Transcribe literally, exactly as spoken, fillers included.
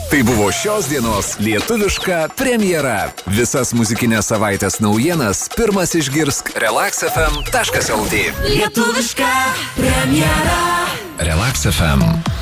Tai buvo šios dienos lietuviška premjera. Visas muzikinės savaitės naujienas pirmas išgirsk relax f m taškas l t. Lietuviška premjera. Relax F M.